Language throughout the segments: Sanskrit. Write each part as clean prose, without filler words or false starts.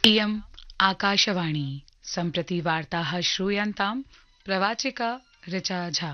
इयम् आकाशवाणी सम्प्रति वार्ताः श्रूयन्ताम् प्रवाचिका ऋचा झा।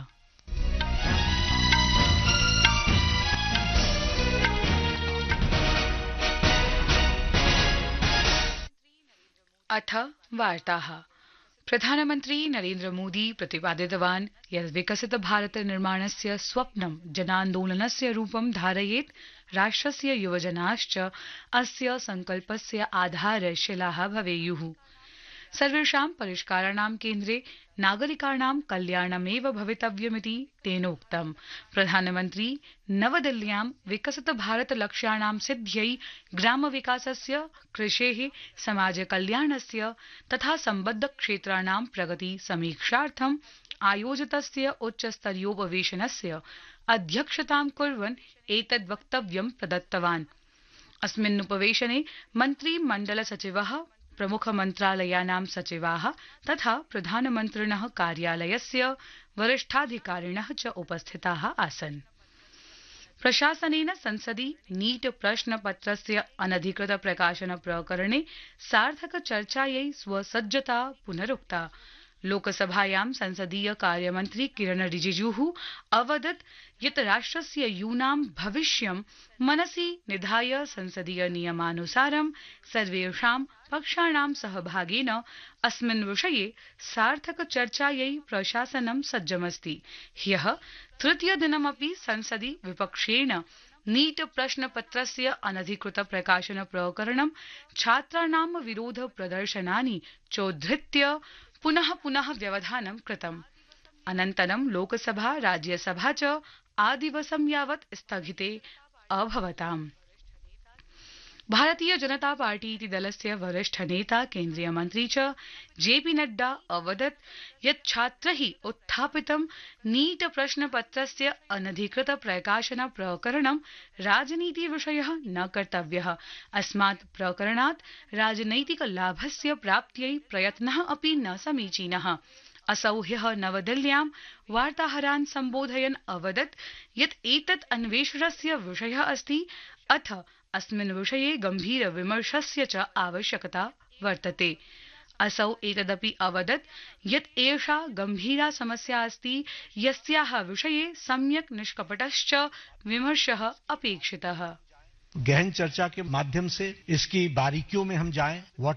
अथ वार्ताः। प्रधानमन्त्री नरेन्द्र मोदी प्रतिपादितवान् यत् विकसित भारत निर्माणस्य स्वप्नं जनान्दोलनस्य रूपं धारयेत्। राष्ट्रस्य युवजनाश्च अस्य संकल्पस्य आधारशिलाः भवेयुः। सर्वेषां परिष्काराणां केन्द्रे नागरिकाणां कल्याणमेव भवितव्यमिति तेनोक्तम्। प्रधानमन्त्री नवदिल्ल्यां विकसित भारत लक्ष्याणां सिद्ध्यै ग्रामविकासस्य, कृषेः, समाजकल्याणस्य तथा सम्बद्ध क्षेत्राणां प्रगति समीक्षार्थम् आयोजितस्य उच्चस्तरीयोपवेशनस्य अध्यक्षतां कुर्वन् एतद् वक्तव्यं प्रदत्तवान्। अस्मिन् उपवेशने मन्त्रिमण्डल सचिवः, प्रमुख मन्त्रालयानां सचिवाः तथा प्रधानमन्त्रिणः कार्यालयस्य वरिष्ठाधिकारिणः च उपस्थिताः आसन्। प्रशासनेन संसदि नीट प्रश्नपत्रस्य अनधिकृत प्रकाशन प्रकरणे सार्थक चर्चायै स्वसज्जता पुनरुक्ता। लोकसभायां संसदीय कार्यमन्त्री किरण रिजिजूः अवदत् यत् राष्ट्रस्य यूनां भविष्यं मनसि निधाय संसदीय नियमानुसारं सर्वेषां पक्षाणां सहभागेन अस्मिन् विषये सार्थक चर्चायै प्रशासनं सज्जमस्ति। ह्यः तृतीयदिनमपि संसदि विपक्षेण नीट प्रश्नपत्रस्य अनधिकृत प्रकाशन प्रकरणं छात्राणां विरोध प्रदर्शनानि चोद्धृत्य पुनः व्यवधानं कृतम्। अनन्तरं लोकसभा राज्यसभा च आदिवसं यावत् स्थगिते अभवताम्। भारतीय जनता पार्टी इति दलस्य वरिष्ठ नेता केन्द्रीय मन्त्री च जेपी नड्डा अवदत् यत् छात्रैः उत्थापितं नीट प्रश्नपत्रस्य अनधिकृत प्रकाशन प्रकरणं राजनीति विषयः न कर्तव्यः। अस्मात् प्रकरणात् राजनैतिक लाभस्य प्राप्त्यै प्रयत्नः अपि न समीचीनः। असौ ह्यः नवदिल्ल्यां वार्ताहरान् सम्बोधयन् अवदत् यत् एतत् अन्वेषणस्य विषयः अस्ति, अथ अस्मिन् विषये गम्भीर विमर्शस्य च आवश्यकता वर्तते। असौ एतदपि अवदत् यत् एषा गम्भीरा समस्या अस्ति, यस्याः विषये सम्यक् निष्कपटश्च विमर्शः अपेक्षितः। गहन चर्चा के माध्यम से इसकी बारीकियों में हम जाएं,